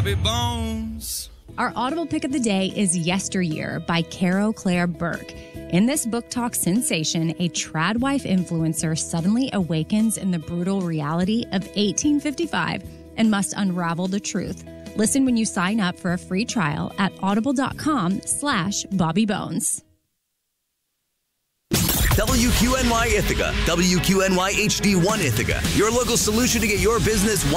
Bobby Bones. Our Audible pick of the day is Yesteryear by Caro Claire Burke. In this book talk sensation, a trad wife influencer suddenly awakens in the brutal reality of 1855 and must unravel the truth. Listen when you sign up for a free trial at audible.com/BobbyBones. WQNY Ithaca, WQNY HD1 Ithaca, your local solution to get your business